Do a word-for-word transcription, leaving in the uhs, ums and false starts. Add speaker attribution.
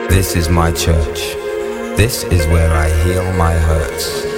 Speaker 1: This is my church. This is where I heal my hurts.